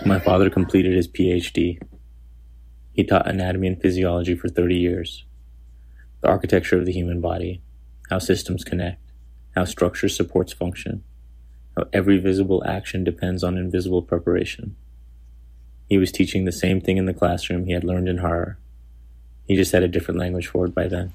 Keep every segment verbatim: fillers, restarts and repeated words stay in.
My father completed his P H D. He taught anatomy and physiology for thirty years. The architecture of the human body, how systems connect, how structure supports function, how every visible action depends on invisible preparation. He was teaching the same thing in the classroom he had learned in horror. He just had a different language for it by then.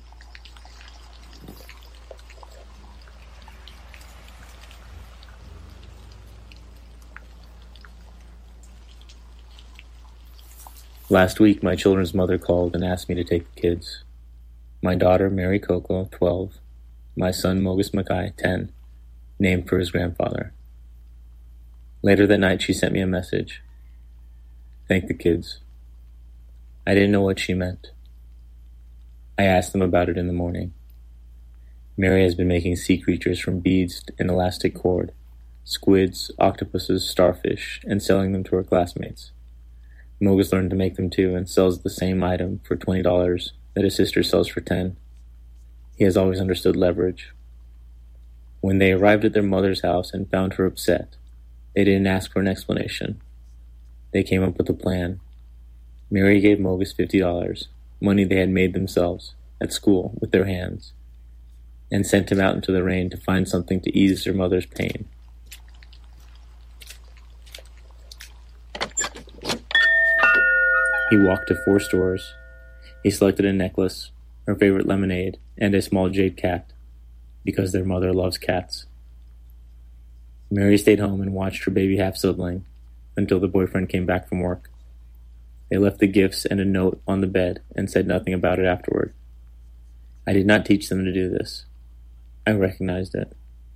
Last week, my children's mother called and asked me to take the kids. My daughter, Mary Coco, twelve. My son, Mogus Mackay, ten, named for his grandfather. Later that night, she sent me a message. Thank the kids. I didn't know what she meant. I asked them about it in the morning. Mary has been making sea creatures from beads and elastic cord, squids, octopuses, starfish, and selling them to her classmates. Mogus learned to make them too and sells the same item for twenty dollars that his sister sells for ten dollars. He has always understood leverage. When they arrived at their mother's house and found her upset, they didn't ask for an explanation. They came up with a plan. Mary gave Mogus fifty dollars, money they had made themselves, at school, with their hands, and sent him out into the rain to find something to ease their mother's pain. He walked to four stores. He selected a necklace, her favorite lemonade, and a small jade cat, because their mother loves cats. Mary stayed home and watched her baby half-sibling until the boyfriend came back from work. They left the gifts and a note on the bed and said nothing about it afterward. I did not teach them to do this. I recognized it.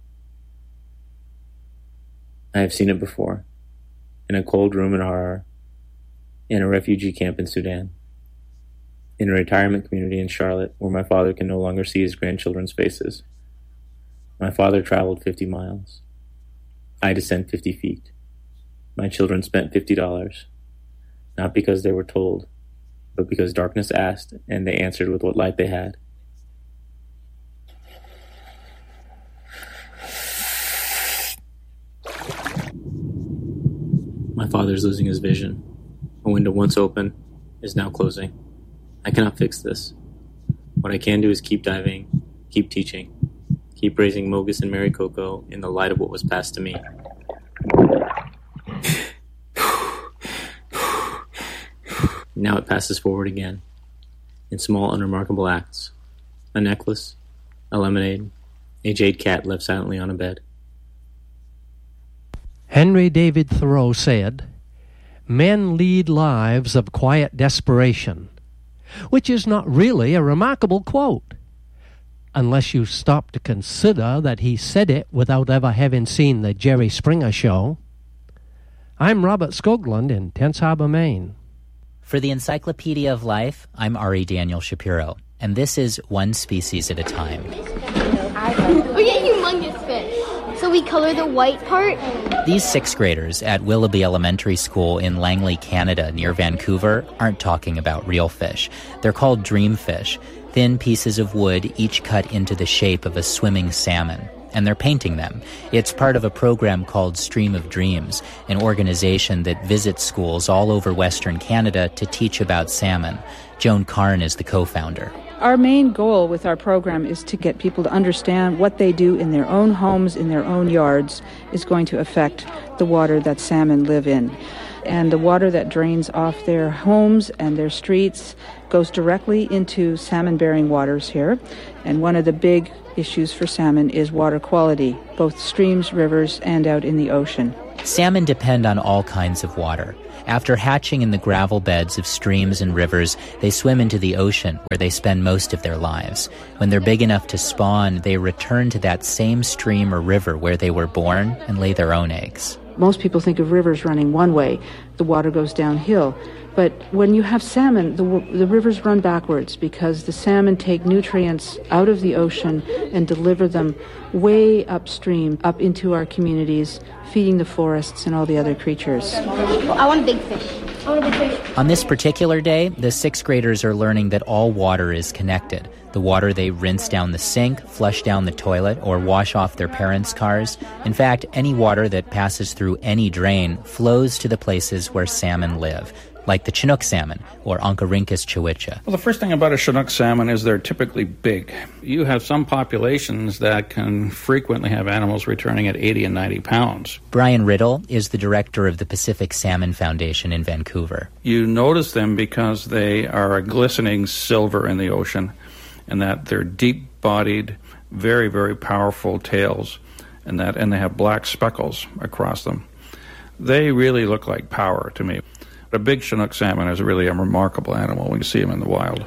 I have seen it before, in a cold room in Harar, in a refugee camp in Sudan, in a retirement community in Charlotte where my father can no longer see his grandchildren's faces. My father traveled fifty miles. I descend fifty feet. My children spent fifty dollars, not because they were told, but because darkness asked and they answered with what light they had. My father's losing his vision. A window once open is now closing. I cannot fix this. What I can do is keep diving, keep teaching, keep raising Mogus and Mary Coco in the light of what was passed to me. Now it passes forward again, in small, unremarkable acts. A necklace, a lemonade, a jade cat left silently on a bed. Henry David Thoreau said, "Men lead lives of quiet desperation," which is not really a remarkable quote, unless you stop to consider that he said it without ever having seen the Jerry Springer Show. I'm Robert Skoglund in Tense Harbor, Maine. For the Encyclopedia of Life, I'm Ari Daniel Shapiro, and this is One Species at a Time. We get humongous fish. So we color the white part? These sixth graders at Willoughby Elementary School in Langley, Canada, near Vancouver, aren't talking about real fish. They're called dreamfish, thin pieces of wood each cut into the shape of a swimming salmon. And they're painting them. It's part of a program called Stream of Dreams, an organization that visits schools all over Western Canada to teach about salmon. Joan Karn is the co-founder. Our main goal with our program is to get people to understand what they do in their own homes, in their own yards, is going to affect the water that salmon live in. And the water that drains off their homes and their streets goes directly into salmon-bearing waters here. And one of the big issues for salmon is water quality, both streams, rivers, and out in the ocean. Salmon depend on all kinds of water. After hatching in the gravel beds of streams and rivers, they swim into the ocean, where they spend most of their lives. When they're big enough to spawn, they return to that same stream or river where they were born and lay their own eggs. Most people think of rivers running one way. The water goes downhill. But when you have salmon, the, the rivers run backwards because the salmon take nutrients out of the ocean and deliver them way upstream, up into our communities, feeding the forests and all the other creatures. I want a big fish. On this particular day, the sixth graders are learning that all water is connected. The water they rinse down the sink, flush down the toilet, or wash off their parents' cars. In fact, any water that passes through any drain flows to the places where salmon live, like the Chinook salmon or Oncorhynchus chihuahua. Well, the first thing about a Chinook salmon is they're typically big. You have some populations that can frequently have animals returning at eighty and ninety pounds. Brian Riddle is the director of the Pacific Salmon Foundation in Vancouver. You notice them because they are a glistening silver in the ocean, and that they're deep-bodied, very, very powerful tails, and that and they have black speckles across them. They really look like power to me. A big Chinook salmon is really a remarkable animal when you see them in the wild.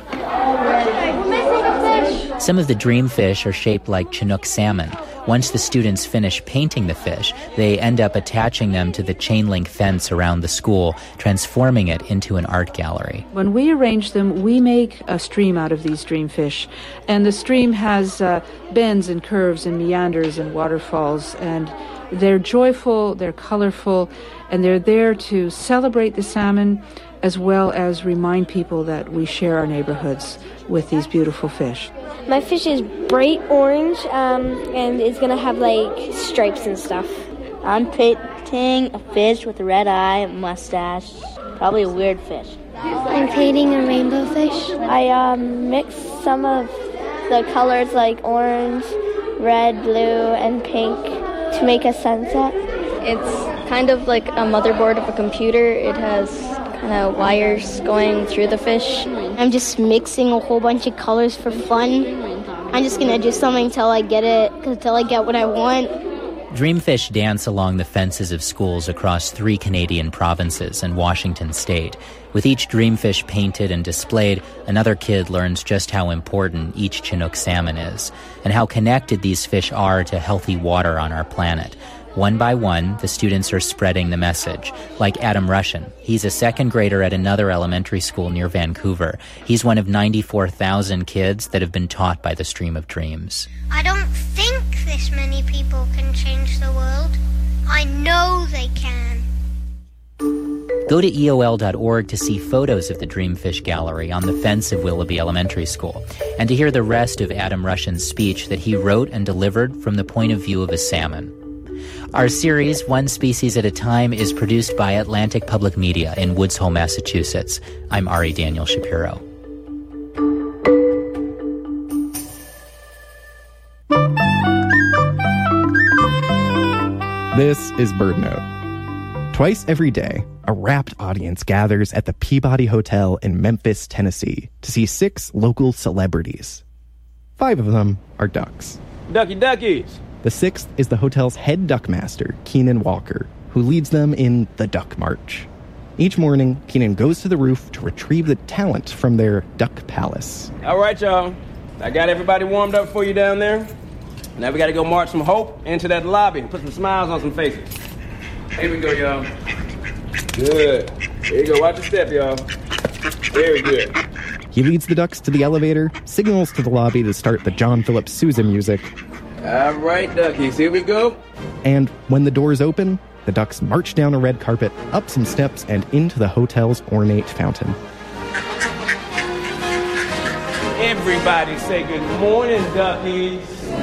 Some of the dream fish are shaped like Chinook salmon. Once the students finish painting the fish, they end up attaching them to the chain link fence around the school, transforming it into an art gallery. When we arrange them, we make a stream out of these dream fish. And the stream has uh, bends and curves and meanders and waterfalls, and they're joyful, they're colorful, and they're there to celebrate the salmon as well as remind people that we share our neighborhoods with these beautiful fish. My fish is bright orange, um, and it's going to have, like, stripes and stuff. I'm painting a fish with a red eye, a mustache, probably a weird fish. I'm painting a rainbow fish. I um, mixed some of the colors like orange, red, blue, and pink to make a sunset. It's kind of like a motherboard of a computer. It has kind of wires going through the fish. I'm just mixing a whole bunch of colors for fun. I'm just going to do something until I get it, until I get what I want. Dreamfish dance along the fences of schools across three Canadian provinces and Washington state. With each dreamfish painted and displayed, another kid learns just how important each Chinook salmon is, and how connected these fish are to healthy water on our planet. One by one, the students are spreading the message, like Adam Russian. He's a second grader at another elementary school near Vancouver. He's one of ninety-four thousand kids that have been taught by the Stream of Dreams. I don't think this many people can change the world. I know they can. Go to E O L dot org to see photos of the Dreamfish Gallery on the fence of Willoughby Elementary School, and to hear the rest of Adam Russian's speech that he wrote and delivered from the point of view of a salmon. Our series, One Species at a Time, is produced by Atlantic Public Media in Woods Hole, Massachusetts. I'm Ari Daniel Shapiro. This is BirdNote. Twice every day, a rapt audience gathers at the Peabody Hotel in Memphis, Tennessee, to see six local celebrities. Five of them are ducks. Ducky duckies! The sixth is the hotel's head duckmaster, Keenan Walker, who leads them in the Duck March. Each morning, Keenan goes to the roof to retrieve the talent from their duck palace. All right, y'all. I got everybody warmed up for you down there. Now we got to go march some hope into that lobby and put some smiles on some faces. Here we go, y'all. Good. Here you go. Watch your step, y'all. Very good. He leads the ducks to the elevator, signals to the lobby to start the John Philip Sousa music. All right, duckies, here we go. And when the doors open, the ducks march down a red carpet, up some steps, and into the hotel's ornate fountain. Everybody say good morning, duckies.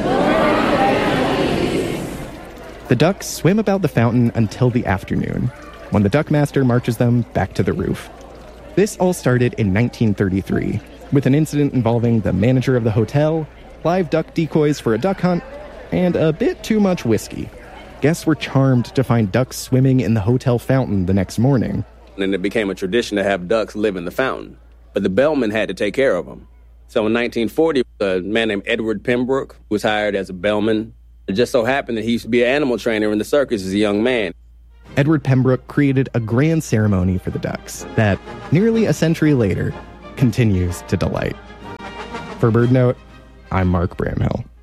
The ducks swim about the fountain until the afternoon, when the duckmaster marches them back to the roof. This all started in nineteen thirty-three, with an incident involving the manager of the hotel, live duck decoys for a duck hunt, and a bit too much whiskey. Guests were charmed to find ducks swimming in the hotel fountain the next morning. And it became a tradition to have ducks live in the fountain, but the bellman had to take care of them. So in nineteen forty, a man named Edward Pembroke was hired as a bellman. It just so happened that he used to be an animal trainer in the circus as a young man. Edward Pembroke created a grand ceremony for the ducks that, nearly a century later, continues to delight. For BirdNote, I'm Mark Bramhill.